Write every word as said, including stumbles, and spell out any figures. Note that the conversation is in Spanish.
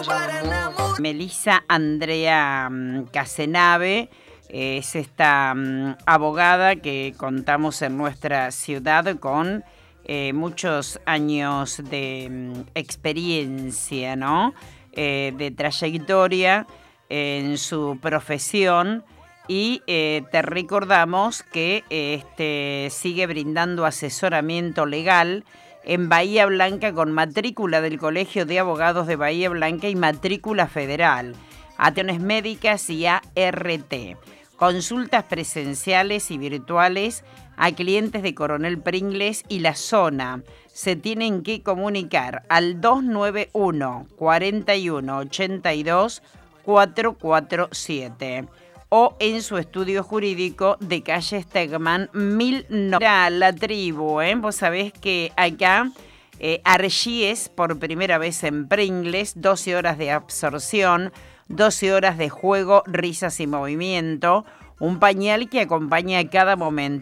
Melissa Andrea mm, Casenave es esta mm, abogada que contamos en nuestra ciudad con eh, muchos años de mm, experiencia, ¿no? Eh, de trayectoria en su profesión y eh, te recordamos que eh, este, sigue brindando asesoramiento legal en Bahía Blanca con matrícula del Colegio de Abogados de Bahía Blanca y matrícula federal, atenciones médicas y A R T, consultas presenciales y virtuales a clientes de Coronel Pringles y la zona. Se tienen que comunicar al dos nueve uno, cuarenta y uno, ochenta y dos, cuatrocientos cuarenta y siete o en su estudio jurídico de calle Stegman mil novecientos. La tribu, ¿eh? Vos sabés que acá eh, Argies por primera vez en Pringles, doce horas de absorción, doce horas de juego, risas y movimiento, un pañal que acompaña a cada momento.